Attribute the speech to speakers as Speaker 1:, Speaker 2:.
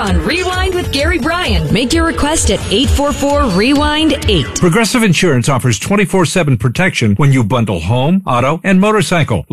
Speaker 1: on Rewind with Gary Bryan. Make your request at 844-REWIND-8.
Speaker 2: Progressive Insurance offers 24/7 protection when you bundle home, auto, and motorcycle.